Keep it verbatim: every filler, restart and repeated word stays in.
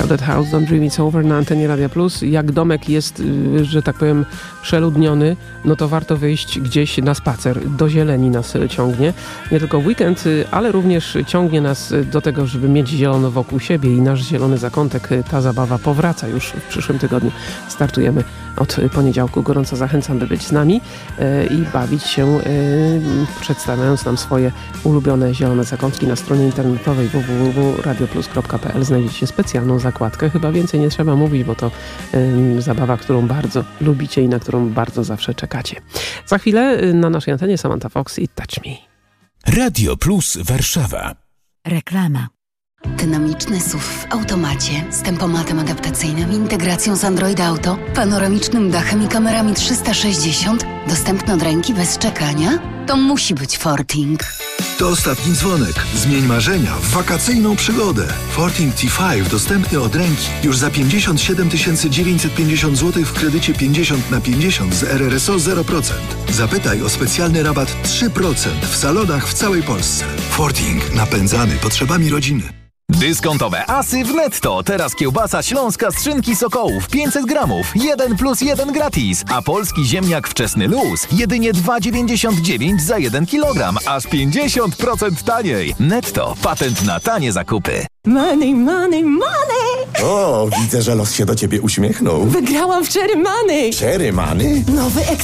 Crowded House, Don't Dream It's Over na antenie Radia Plus. Jak domek jest, że tak powiem, przeludniony, no to warto wyjść gdzieś na spacer. Do zieleni nas ciągnie. Nie tylko w weekend, ale również ciągnie nas do tego, żeby mieć zielono wokół siebie i nasz zielony zakątek. Ta zabawa powraca już w przyszłym tygodniu. Startujemy od poniedziałku. Gorąco zachęcam, by być z nami i bawić się, przedstawiając nam swoje ulubione zielone zakątki. Na stronie internetowej w w w kropka radio plus kropka p l znajdziecie specjalną zakładkę. Chyba więcej nie trzeba mówić, bo to y, zabawa, którą bardzo lubicie i na którą bardzo zawsze czekacie. Za chwilę y, na naszej antenie Samantha Fox i Touch Me. Radio Plus Warszawa. Reklama. Dynamiczny S U V w automacie z tempomatem adaptacyjnym, integracją z Android Auto, panoramicznym dachem i kamerami trzysta sześćdziesiąt, dostępny od ręki bez czekania? To musi być Forting. To ostatni dzwonek. Zmień marzenia w wakacyjną przygodę. Forting T pięć dostępny od ręki już za pięćdziesiąt siedem tysięcy dziewięćset pięćdziesiąt złotych w kredycie pięćdziesiąt na pięćdziesiąt z R R S O zero procent. Zapytaj o specjalny rabat trzy procent w salonach w całej Polsce. Forting. Napędzany potrzebami rodziny. Dyskontowe asy w Netto. Teraz kiełbasa śląska z szynki Sokołów pięćset gramów. jeden plus jeden gratis. A polski ziemniak wczesny luz. Jedynie dwa dziewięćdziesiąt dziewięć za jeden kilogram. Aż pięćdziesiąt procent taniej. Netto. Patent na tanie zakupy. Money, money, money! O, widzę, że los się do ciebie uśmiechnął. Wygrałam w Cherry Money! Cherry Money? Nowy